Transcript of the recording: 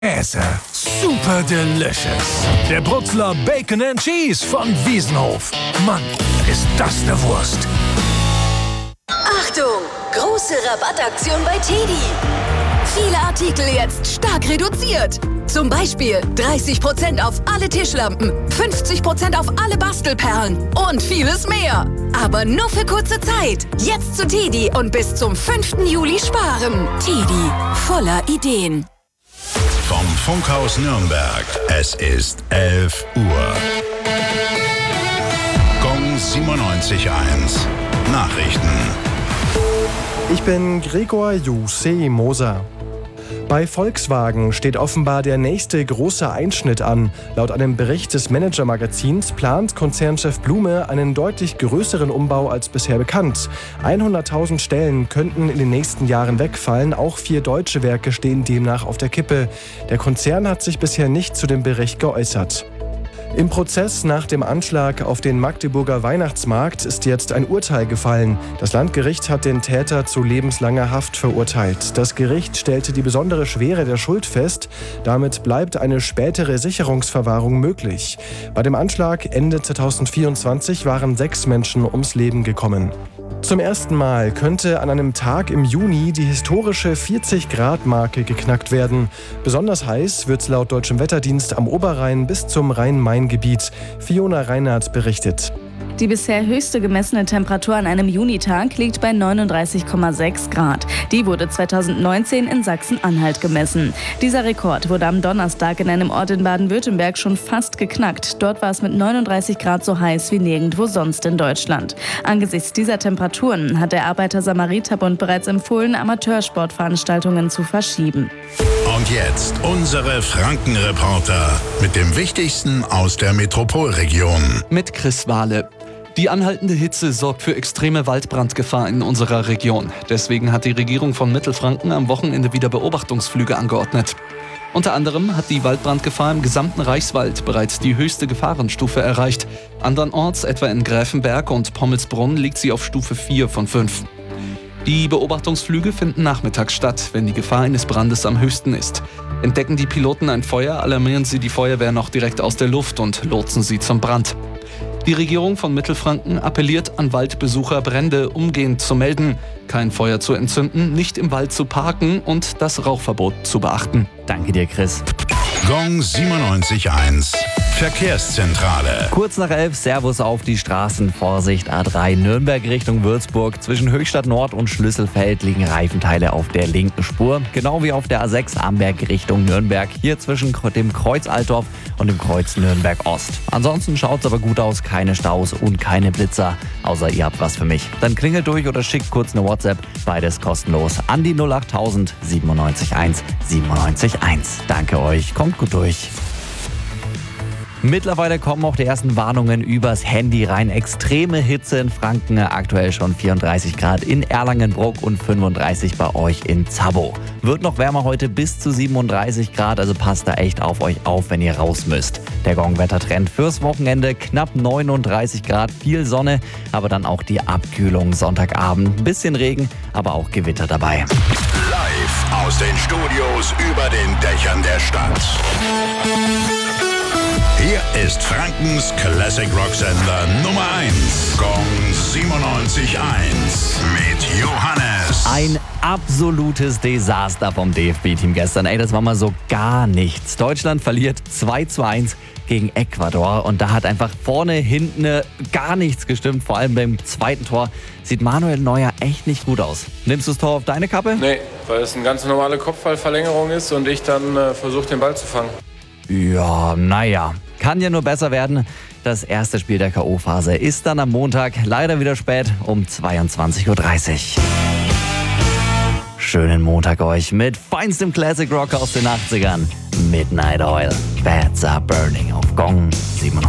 Käse. Super delicious. Der Brutzler Bacon and Cheese von Wiesenhof. Mann, ist das eine Wurst. Achtung! Große Rabattaktion bei TEDi. Viele Artikel jetzt stark reduziert. Zum Beispiel 30% auf alle Tischlampen, 50% auf alle Bastelperlen und vieles mehr. Aber nur für kurze Zeit. Jetzt zu TEDi und bis zum 5. Juli sparen. TEDi, voller Ideen. Vom Funkhaus Nürnberg. Es ist 11 Uhr. Gong 97.1. Nachrichten. Ich bin Gregor Jussi Moser. Bei Volkswagen steht offenbar der nächste große Einschnitt an. Laut einem Bericht des Manager-Magazins plant Konzernchef Blume einen deutlich größeren Umbau als bisher bekannt. 100.000 Stellen könnten in den nächsten Jahren wegfallen. Auch 4 deutsche Werke stehen demnach auf der Kippe. Der Konzern hat sich bisher nicht zu dem Bericht geäußert. Im Prozess nach dem Anschlag auf den Magdeburger Weihnachtsmarkt ist jetzt ein Urteil gefallen. Das Landgericht hat den Täter zu lebenslanger Haft verurteilt. Das Gericht stellte die besondere Schwere der Schuld fest. Damit bleibt eine spätere Sicherungsverwahrung möglich. Bei dem Anschlag Ende 2024 waren 6 Menschen ums Leben gekommen. Zum ersten Mal könnte an einem Tag im Juni die historische 40-Grad-Marke geknackt werden. Besonders heiß wird es laut Deutschem Wetterdienst am Oberrhein bis zum Rhein-Main-Gebiet. Fiona Reinhardt berichtet. Die bisher höchste gemessene Temperatur an einem Junitag liegt bei 39,6 Grad. Die wurde 2019 in Sachsen-Anhalt gemessen. Dieser Rekord wurde am Donnerstag in einem Ort in Baden-Württemberg schon fast geknackt. Dort war es mit 39 Grad so heiß wie nirgendwo sonst in Deutschland. Angesichts dieser Temperaturen hat der Arbeiter-Samariter-Bund bereits empfohlen, Amateursportveranstaltungen zu verschieben. Und jetzt unsere Franken-Reporter mit dem Wichtigsten aus der Metropolregion. Mit Chris Wahle. Die anhaltende Hitze sorgt für extreme Waldbrandgefahr in unserer Region. Deswegen hat die Regierung von Mittelfranken am Wochenende wieder Beobachtungsflüge angeordnet. Unter anderem hat die Waldbrandgefahr im gesamten Reichswald bereits die höchste Gefahrenstufe erreicht. Andernorts, etwa in Gräfenberg und Pommelsbrunn, liegt sie auf Stufe 4 von 5. Die Beobachtungsflüge finden nachmittags statt, wenn die Gefahr eines Brandes am höchsten ist. Entdecken die Piloten ein Feuer, alarmieren sie die Feuerwehr noch direkt aus der Luft und lotsen sie zum Brand. Die Regierung von Mittelfranken appelliert an Waldbesucher, Brände umgehend zu melden, kein Feuer zu entzünden, nicht im Wald zu parken und das Rauchverbot zu beachten. Danke dir, Chris. Gong 97.1. Verkehrszentrale. Kurz nach 11, Servus auf die Straßen. Vorsicht, A3 Nürnberg Richtung Würzburg. Zwischen Höchstadt Nord und Schlüsselfeld liegen Reifenteile auf der linken Spur. Genau wie auf der A6 Amberg Richtung Nürnberg. Hier zwischen dem Kreuz Altdorf und dem Kreuz Nürnberg Ost. Ansonsten schaut's aber gut aus. Keine Staus und keine Blitzer. Außer ihr habt was für mich. Dann klingelt durch oder schickt kurz eine WhatsApp. Beides kostenlos an die 08000 971 971. Danke euch. Kommt gut durch. Mittlerweile kommen auch die ersten Warnungen übers Handy rein. Extreme Hitze in Franken, aktuell schon 34 Grad in Erlangenbruck und 35 bei euch in Zabbo. Wird noch wärmer heute bis zu 37 Grad, also passt da echt auf euch auf, wenn ihr raus müsst. Der Gong-Wettertrend fürs Wochenende, knapp 39 Grad, viel Sonne, aber dann auch die Abkühlung Sonntagabend. Ein bisschen Regen, aber auch Gewitter dabei. Live aus den Studios über den Dächern der Stadt. Hier ist Frankens Classic Rock Sender Nummer 1. Gong 97.1 mit Johannes. Ein absolutes Desaster vom DFB-Team gestern. Das war mal so gar nichts. Deutschland verliert 2:1 gegen Ecuador und da hat einfach vorne, hinten gar nichts gestimmt. Vor allem beim zweiten Tor sieht Manuel Neuer echt nicht gut aus. Nimmst du das Tor auf deine Kappe? Nee, weil es eine ganz normale Kopfballverlängerung ist und ich dann versuche, den Ball zu fangen. Ja, naja. Kann ja nur besser werden. Das erste Spiel der K.O.-Phase ist dann am Montag, leider wieder spät, um 22:30 Uhr. Schönen Montag euch mit feinstem Classic Rock aus den 80ern. Midnight Oil, Bats Are Burning auf Gong 97.1.